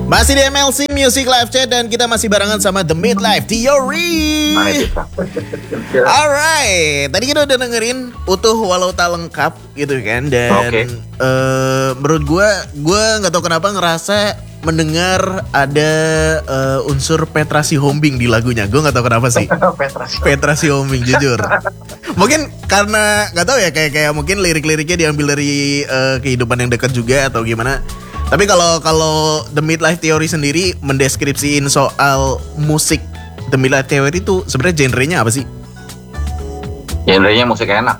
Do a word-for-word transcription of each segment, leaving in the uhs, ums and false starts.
Masih di M L C Music Live Chat dan kita masih barengan sama The Midlife Theory. Alright, tadi kita udah dengerin utuh walau tak lengkap gitu kan. Dan okay. uh, menurut gue, gue gak tahu kenapa ngerasa mendengar ada uh, unsur Petra Sihombing di lagunya. Gue gak tahu kenapa sih. Petra Sihombing jujur. Mungkin karena gak tahu ya, kayak kayak mungkin lirik-liriknya diambil dari uh, kehidupan yang dekat juga atau gimana. Tapi kalau kalau The Midlife Theory sendiri mendeskripsiin soal musik The Midlife Theory itu sebenarnya genrenya apa sih? Genrenya musik enak.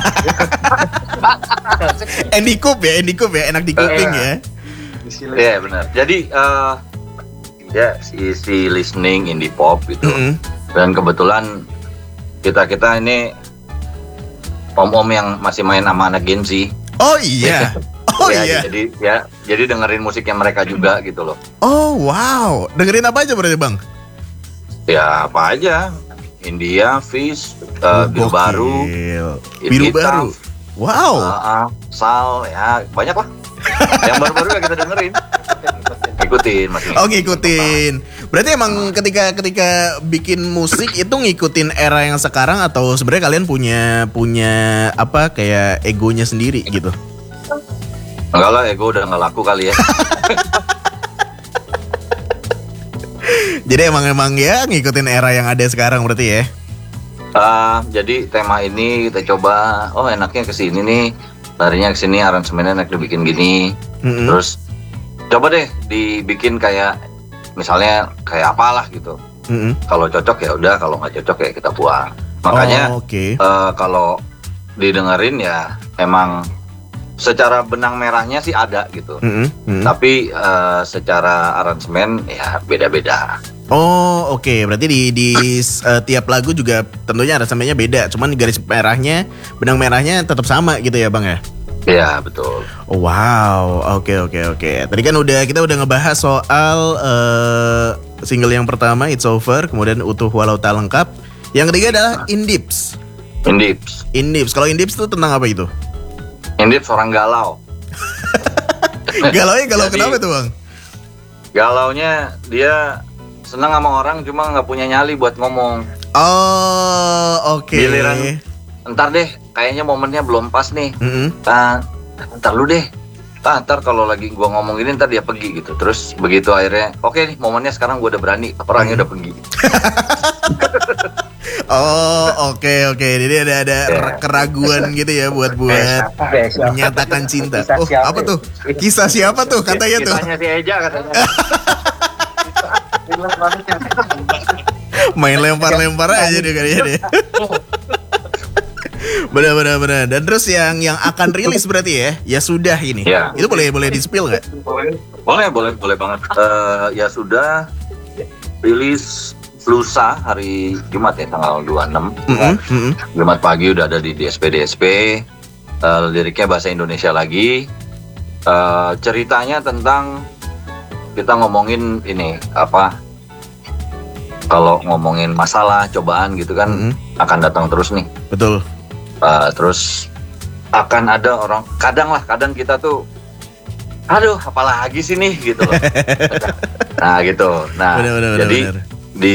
Andy Coop ya, Andy Coop ya, enak di kuping ya. Iya yeah, benar. Jadi uh, ya isi listening indie pop gitu. Mm-hmm. Dan kebetulan kita kita ini om-om yang masih main sama anak Gen Z. Oh iya. Oh ya, iya. Jadi ya, jadi dengerin musiknya mereka juga gitu loh. Oh wow, dengerin apa aja berarti bang? Ya apa aja, India, Fish, uh, Biru Baru, Biru Baru. Wow. Uh, uh, Sal, ya banyak lah. Yang baru-baru ya kita dengerin. Ikutin masih. Oh ngikutin. Berarti emang ketika ketika bikin musik itu ngikutin era yang sekarang atau sebenarnya kalian punya punya apa kayak egonya sendiri gitu? Enggak lah, ego udah gak laku kali ya. Jadi emang emang ya ngikutin era yang ada sekarang berarti ya. Uh, jadi tema ini kita coba, oh enaknya kesini nih, larinya kesini, aransemennya enak dibikin gini. Mm-hmm. Terus coba deh dibikin kayak misalnya kayak apalah gitu. Mm-hmm. Kalau cocok ya udah, kalau nggak cocok ya kita buang. Makanya oh, okay. uh, kalau didengerin ya emang secara benang merahnya sih ada gitu, mm-hmm. Mm-hmm. tapi uh, secara aransemen ya beda-beda. Oh oke, okay. Berarti di, di uh, tiap lagu juga tentunya aransemennya beda, cuman garis merahnya, benang merahnya tetap sama gitu ya bang ya? Iya betul. Oh, wow, oke okay, oke okay, oke. Okay. Tadi kan udah kita udah ngebahas soal uh, single yang pertama It's Over, kemudian utuh walau tak lengkap. Yang ketiga adalah Indips. Indips. Indips. Kalau Indips itu tentang apa itu? Indips orang galau. Galaunya galau kenapa tuh bang? Galaunya dia senang sama orang cuma nggak punya nyali buat ngomong. Oh oke. Okay. Giliran ntar deh kayaknya momennya belum pas nih. Mm-hmm. Nah, ntar lu deh. Nah, ntar kalau lagi gua ngomong gini ntar dia pergi gitu. Terus begitu akhirnya oke okay nih momennya sekarang gua udah berani, orangnya mm. udah pergi. Oh oke okay, oke okay. Jadi ada ada yeah. keraguan gitu ya buat buat menyatakan cinta. Oh apa tuh kisah siapa tuh katanya tuh? Kisahnya si Eja katanya. Main lempar-lempar aja deh kayaknya deh. Benar benar benar. Dan terus yang yang akan rilis berarti ya? Ya sudah ini. Ya. Itu boleh boleh di-spill nggak? Boleh boleh boleh banget. Uh, ya sudah rilis lusa hari Jumat ya tanggal dua puluh enam. Mm-hmm, mm-hmm. Jumat pagi udah ada di D S P D S P. Uh, liriknya bahasa Indonesia lagi. Uh, ceritanya tentang kita ngomongin ini apa? Kalau ngomongin masalah, cobaan gitu kan mm-hmm. akan datang terus nih. Betul. Uh, terus akan ada orang kadang lah kadang kita tuh aduh apalagi sih nih gitu loh. Nah gitu. Nah bener, bener, jadi bener. Di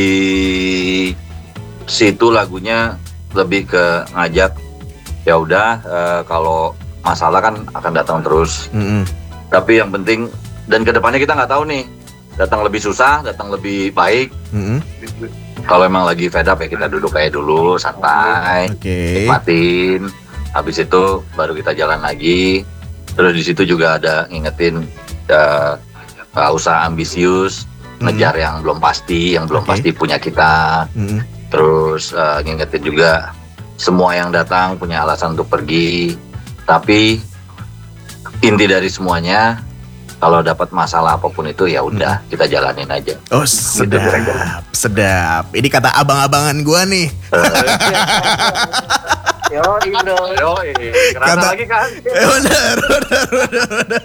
situ lagunya lebih ke ngajak ya udah uh, kalau masalah kan akan datang terus. Mm-hmm. Tapi yang penting dan kedepannya kita nggak tahu nih datang lebih susah, datang lebih baik. Mm-hmm. Kalau emang lagi fed up ya kita duduk kayak dulu santai, okay. nikmatin. Habis itu baru kita jalan lagi. Terus di situ juga ada ngingetin uh, uh, usaha ambisius, mm-hmm. ngejar yang belum pasti, yang belum okay. pasti punya kita. Mm-hmm. Terus uh, ngingetin juga semua yang datang punya alasan untuk pergi. Tapi inti dari semuanya kalau dapat masalah apapun itu ya udah hmm. kita jalanin aja. Oh sedap, gitu, sedap. Ini kata abang-abangan gua nih. Yo, bro. Yo, kerasa kata, lagi kan? Eh, benar, benar, benar, benar.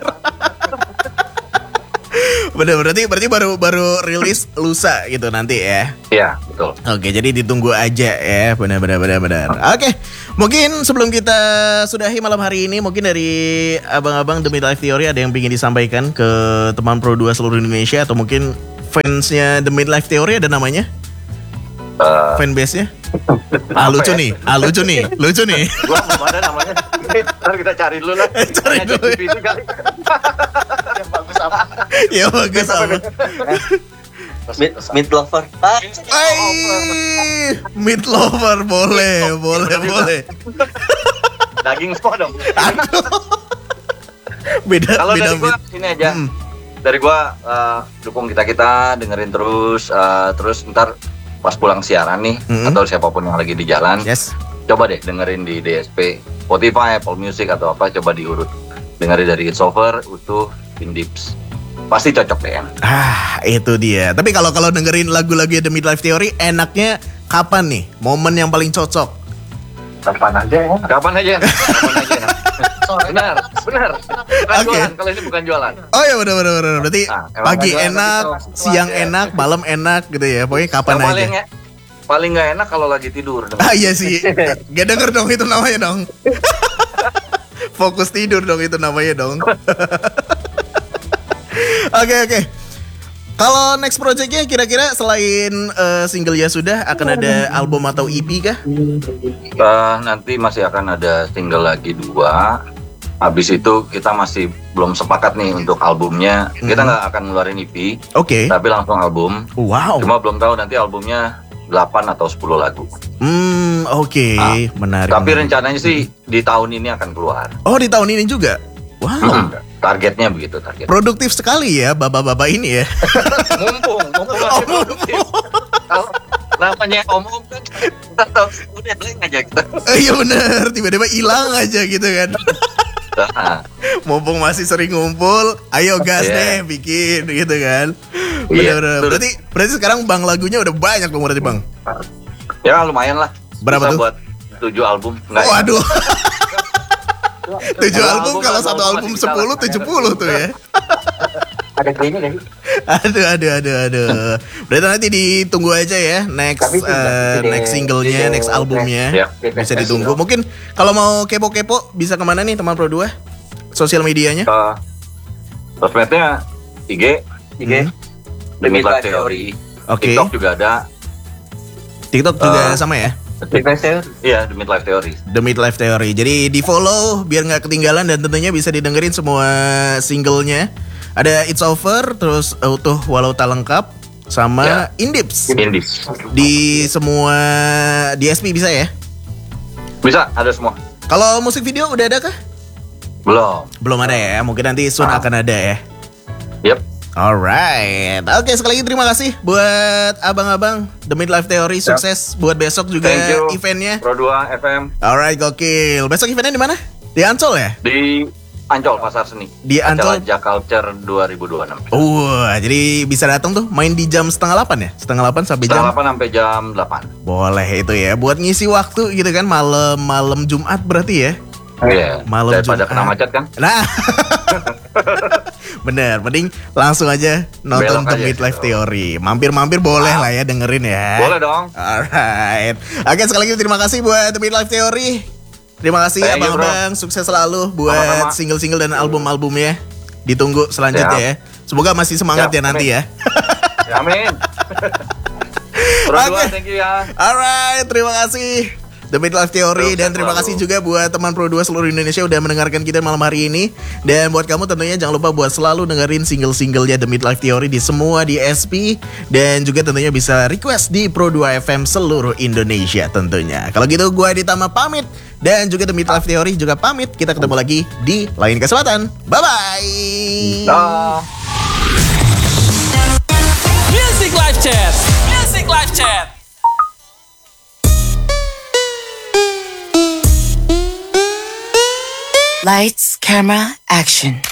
Benar, berarti berarti baru baru rilis lusa gitu nanti ya? Iya, betul. Oke, jadi ditunggu aja ya, benar, benar, benar, benar. Oke, Mungkin sebelum kita sudahi malam hari ini, mungkin dari abang-abang The Midlife Theory ada yang ingin disampaikan ke teman Pro dua seluruh Indonesia, atau mungkin fansnya The Midlife Theory ada namanya? Uh, Fanbase-nya? Ah lucu ya? nih, ah lucu nih, lucu nih. Gua belum ada namanya. Ntar kita cari dulu lah. Cari dulu. Yang bagus apa? Ya bagus apa? Meat, meat lover. Ay, meat lover boleh, boleh, boleh. Daging semua dong. Beda. Kalau beda dari gua meat. ini aja. Hmm. Dari gua uh, dukung kita kita dengerin terus, uh, terus ntar pas pulang siaran nih, hmm. atau siapapun yang lagi di jalan, yes. coba deh dengerin di D S P, Spotify, Apple Music atau apa, coba diurut. Dengerin dari It's Over, Utuh, Indips. Pasti cocok deh ya. Ah, itu dia. Tapi kalau kalau dengerin lagu-lagu The Midlife Theory, enaknya kapan nih? Momen yang paling cocok? Kapan aja ya? Kapan aja? Kapan aja? Benar, benar. Bukan okay. jualan, kalau ini bukan jualan. Oh ya benar benar benar. Berarti nah, pagi enak, siang ya. enak, malam enak gitu ya. Pokoknya kapan yang aja. Paling, paling gak enak kalau lagi tidur. Ah iya sih. Gak denger dong itu namanya dong. Fokus tidur dong itu namanya dong. Oke oke. Kalau next projectnya kira-kira selain uh, single Ya Sudah akan ada album atau E P kah? Uh, nanti masih akan ada single lagi dua. Habis itu kita masih belum sepakat nih untuk albumnya. Hmm. Kita nggak akan ngeluarin E P. Oke. Okay. Tapi langsung album. Wow. Cuma belum tahu nanti albumnya delapan atau sepuluh lagu. Hmm oke. Okay. Nah, menarik. Tapi menarik. rencananya sih di tahun ini akan keluar. Oh di tahun ini juga? Wow. Hmm. Targetnya begitu target. Produktif sekali ya bapak-bapak ini ya. mumpung, mumpung masih produktif. Kalau namanya om-om kan atau udah blank aja gitu. Iya benar, tiba-tiba hilang aja gitu kan. Mumpung masih sering ngumpul, ayo gas yeah. deh bikin gitu kan. Benar-benar. Yeah, berarti berarti sekarang bang lagunya udah banyak dong berarti bang. Ya lumayan lah. Berapa bisa tuh? Buat tujuh album. Enggak. Waduh. tujuh album, album kalau satu album sepuluh, tujuh puluh tuh ya. Ada klinik kan? Aduh, aduh, aduh, aduh. Berarti nanti ditunggu aja ya next uh, next singlenya, next albumnya. Ya. Bisa ditunggu. Mungkin kalau mau kepo-kepo bisa kemana nih teman Pro dua? Sosial medianya? Uh, sosmednya I G, I G, hmm. The Midlife Theory. Okay. TikTok juga ada. TikTok juga uh, sama ya? The Midlife Theory. Iya, The Midlife Theory. The Midlife Theory. Jadi di follow biar nggak ketinggalan dan tentunya bisa didengerin semua singlenya. Ada It's Over, terus Utuh Walau Tak Lengkap, sama yeah. Indips. Indips. Di semua D S P bisa ya? Bisa, ada semua. Kalau musik video udah ada kah? Belum. Belum ada ya. Mungkin nanti soon ah. akan ada ya. Yep. Alright, oke okay, sekali lagi terima kasih buat abang-abang The Midlife Theory, sukses yep. buat besok juga eventnya. Pro dua F M. Alright, gokil. Besok eventnya di mana? Di Ancol ya? Di Ancol Pasar Seni. Di Ancol Jaculture dua ribu dua puluh enam. Uh, jadi bisa datang tuh main di jam setengah delapan ya? Setengah delapan sampai jam? Setengah delapan sampai jam delapan. Boleh itu ya, buat ngisi waktu gitu kan malam-malam Jumat berarti ya? Iya, malam daripada kena macet kan? Nah, bener, mending langsung aja nonton The Midlife Theory. Mampir-mampir boleh ah. lah ya dengerin ya. Boleh dong. Alright. Oke, sekali lagi terima kasih buat The Midlife Theory. Terima kasih abang-abang, sukses selalu buat Sama-sama. single-single dan album-albumnya. Ditunggu selanjutnya ya. Semoga masih semangat Siap, ya nanti ya. ya amin. Oke, okay. Thank you ya. Alright, terima kasih. The Midlife Theory. Dan terima kasih juga buat teman Pro dua seluruh Indonesia udah mendengarkan kita malam hari ini. Dan buat kamu tentunya jangan lupa buat selalu dengerin single-singlenya The Midlife Theory di semua D S P. Dan juga tentunya bisa request di Pro dua F M seluruh Indonesia tentunya. Kalau gitu gue Ditama pamit. Dan juga The Midlife Theory juga pamit. Kita ketemu lagi di lain kesempatan. Bye-bye. Dah. Music Live Chat. Music Live Chat. Lights, camera, action.